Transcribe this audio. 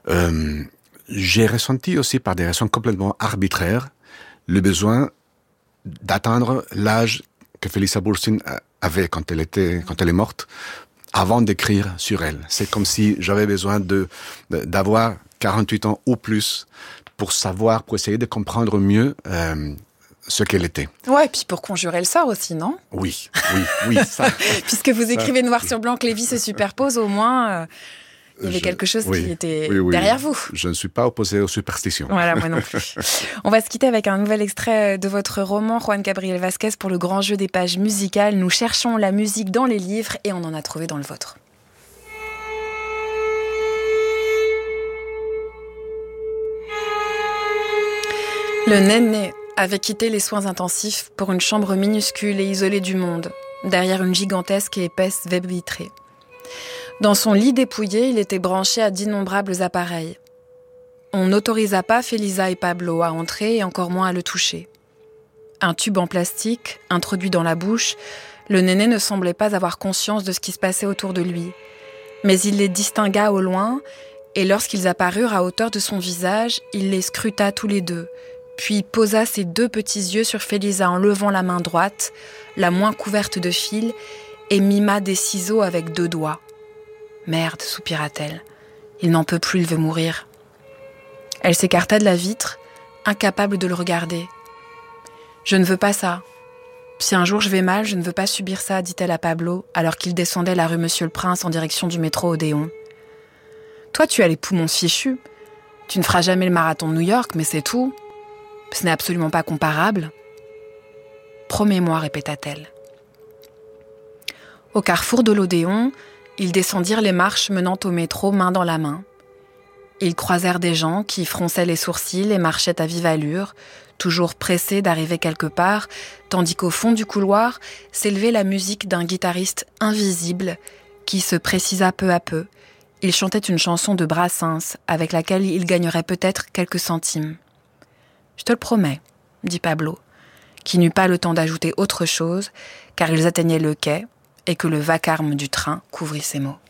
J'ai ressenti aussi par des raisons complètement arbitraires le besoin d'atteindre l'âge que Felissa Bursin avait quand elle est morte, avant d'écrire sur elle. C'est comme si j'avais besoin d'avoir 48 ans ou plus pour essayer de comprendre mieux ce qu'elle était. Ouais, et puis pour conjurer le sort aussi, non ? Oui, ça. Puisque vous écrivez noir sur blanc que les vies se superposent, au moins, il y avait quelque chose qui était derrière vous. Je ne suis pas opposé aux superstitions. Voilà, moi non plus. On va se quitter avec un nouvel extrait de votre roman, Juan Gabriel Vázquez, pour le grand jeu des pages musicales. Nous cherchons la musique dans les livres et on en a trouvé dans le vôtre. Le Néné avait quitté les soins intensifs pour une chambre minuscule et isolée du monde, derrière une gigantesque et épaisse baie vitrée. Dans son lit dépouillé, il était branché à d'innombrables appareils. On n'autorisa pas Felisa et Pablo à entrer et encore moins à le toucher. Un tube en plastique, introduit dans la bouche, le Néné ne semblait pas avoir conscience de ce qui se passait autour de lui. Mais il les distingua au loin, et lorsqu'ils apparurent à hauteur de son visage, il les scruta tous les deux, puis posa ses deux petits yeux sur Felisa en levant la main droite, la moins couverte de fils, et mima des ciseaux avec 2 doigts. « Merde », soupira-t-elle, « il n'en peut plus, il veut mourir. » Elle s'écarta de la vitre, incapable de le regarder. « Je ne veux pas ça. Si un jour je vais mal, je ne veux pas subir ça, dit-elle à Pablo, alors qu'il descendait la rue Monsieur-le-Prince en direction du métro Odéon. Toi, tu as les poumons fichus. Tu ne feras jamais le marathon de New York, mais c'est tout. Ce n'est absolument pas comparable. Promets-moi, répéta-t-elle. Au carrefour de l'Odéon, ils descendirent les marches menant au métro main dans la main. Ils croisèrent des gens qui fronçaient les sourcils et marchaient à vive allure, toujours pressés d'arriver quelque part, tandis qu'au fond du couloir s'élevait la musique d'un guitariste invisible qui se précisa peu à peu. Il chantait une chanson de Brassens avec laquelle il gagnerait peut-être quelques centimes. « Je te le promets », dit Pablo, qui n'eut pas le temps d'ajouter autre chose, car ils atteignaient le quai et que le vacarme du train couvrit ses mots.